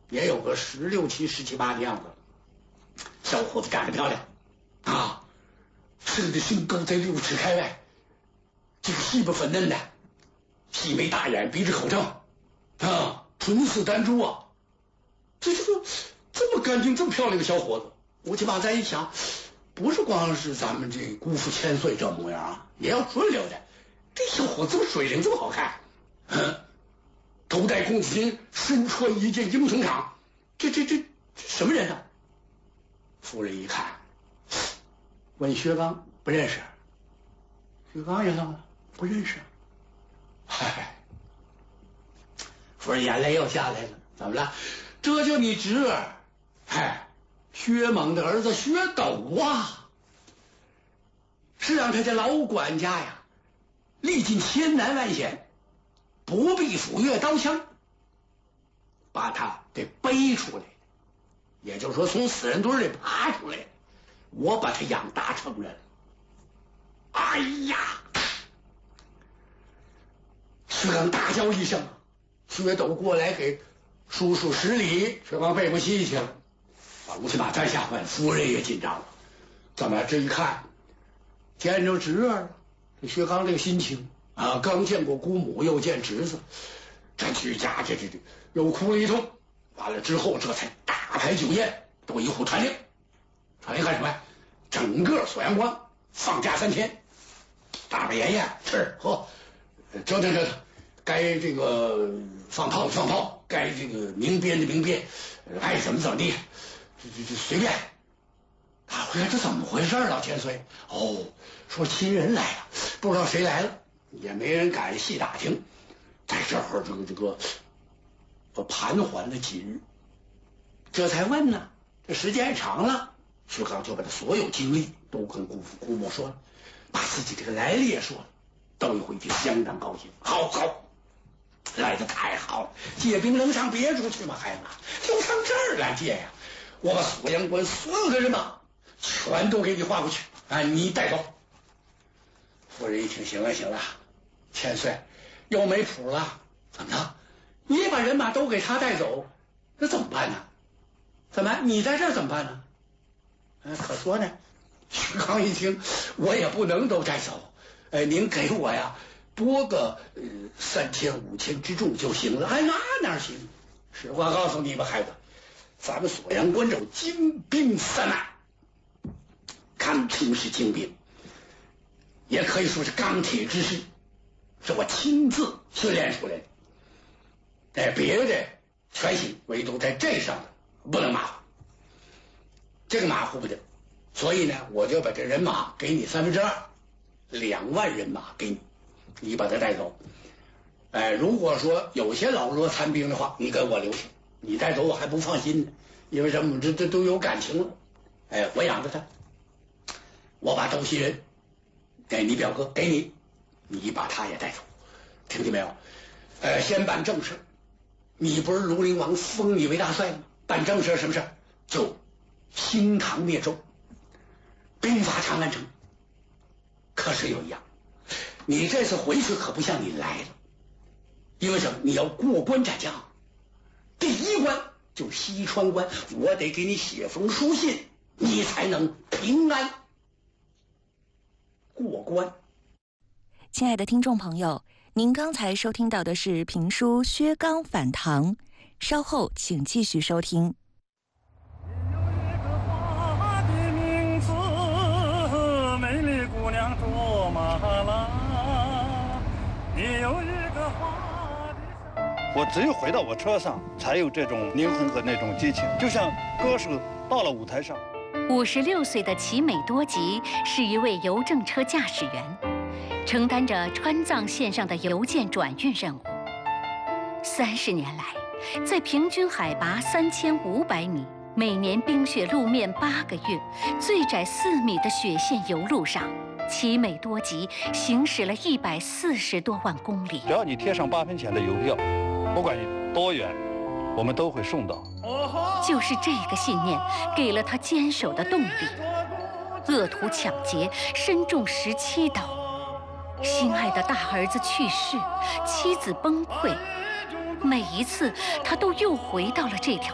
也有个16、17、17、18的样子。小伙子长得漂亮啊，生的身高在6尺开外，这个细巴粉嫩的，细眉大眼，鼻子口正啊，唇似丹珠啊。这么干净、这么漂亮的小伙子，我起码再一想，不是光是咱们这姑父千岁这模样啊，也要顺溜的。这小伙子这么水灵，这么好看，头戴公子巾，身穿一件英雄裳，这什么人呢？夫人一看，问薛刚不认识，薛刚也愣了，不认识。嗨，夫人眼泪又下来了，怎么了？这就你侄儿，嗨，薛猛的儿子薛斗啊，是让他这老管家呀，历尽千难万险，不必斧钺刀枪，把他给背出来，也就是说从死人堆里爬出来，我把他养大成人。哎呀！薛刚大叫一声，薛斗过来给叔叔施礼，薛刚背过膝去了，把吴起马再吓坏了，夫人也紧张了。怎么这一看，见着侄儿了？这薛刚这个心情啊，刚见过姑母，又见侄子，这居家这又哭了一通。完了之后，这才大排酒宴，都一户传令。传令干什么呀？整个锁阳关放假3天，大摆筵宴，吃喝，折腾，该这个放炮的放炮，该这个鸣鞭的鸣鞭，爱怎么地，这随便。大伙看这怎么回事啊？老千岁，哦，说亲人来了，不知道谁来了，也没人敢细打听。在这会儿，这个盘桓了几日，这才问呢。这时间也长了，薛刚就把他所有经历都跟姑父姑母说了，把自己这个来历也说了。窦一回就相当高兴，好，来的太好了，借兵能上别处去吗？孩子，就上这儿来借呀！我把锁阳关所有的人马全都给你划过去，你带走。夫人一听，行了，千岁又没谱了，怎么着？你把人马都给他带走，那怎么办呢？怎么你在这儿怎么办呢？可说呢。薛刚一听，我也不能都带走，您给我呀拨个3000、5000之众就行了。那哪行？实话告诉你吧，孩子，咱们锁阳关有精兵3万，堪称是精兵，也可以说是钢铁之师，是我亲自训练出来的。别的全行，唯独在这上不能马虎，这个马虎不得。所以呢，我就把这人马给你2/3，2万人马给你，你把他带走。如果说有些老弱残兵的话，你给我留下，你带走我还不放心呢，因为什么？这都有感情了。我养着他，我把窦熙人给你表哥给你，你把他也带走，听见没有？先办正事。你不是庐陵王封你为大帅吗？办正事什么事？就兴唐灭周，兵发长安城。可是有一样，你这次回去可不像你来了，因为什么？你要过关斩将，第一关就是西川关，我得给你写封书信，你才能平安过关。 亲爱的听众朋友，您刚才收听到的是评书《薛刚反唐》，稍后请继续收听。 我只有回到我车上，才有这种灵魂和那种激情，就像歌手到了舞台上。 56岁的齐美多吉是一位邮政车驾驶员，承担着川藏线上的邮件转运任务。30年来，在平均海拔3500米、每年冰雪路面8个月、最窄4米的雪线油路上，齐美多吉行驶了140多万公里。 只要你贴上8分钱的邮票，不管你多远，我们都会送到。 就是这个信念给了他坚守的动力。恶徒抢劫，身中17刀，心爱的大儿子去世，妻子崩溃，每一次他都又回到了这条